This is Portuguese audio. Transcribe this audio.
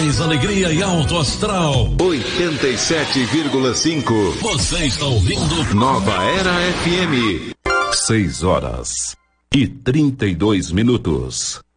mais alegria e alto astral. 87,5. Você está ouvindo Nova Era FM. 6 horas e 32 minutos.